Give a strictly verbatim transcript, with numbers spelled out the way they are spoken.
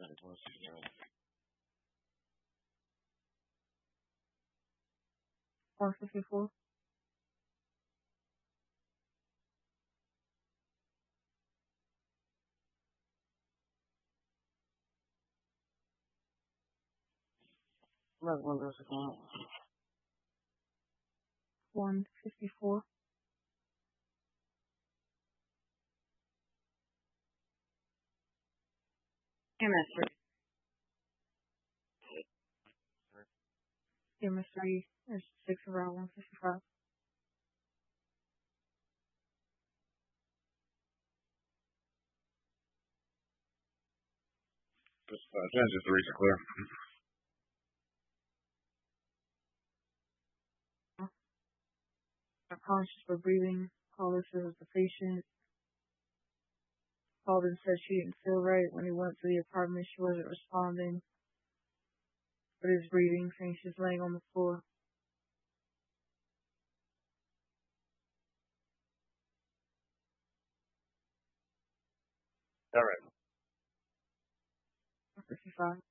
one fifty-four. Left windows again. one fifty-four. M S three. M S three is six around one fifty-five. Uh, Genesis three is clear. Not conscious but breathing. Caller says the patient called and said she didn't feel right. When he went to the apartment, she wasn't responding, but is breathing, saying she's laying on the floor. All right. one fifty-five.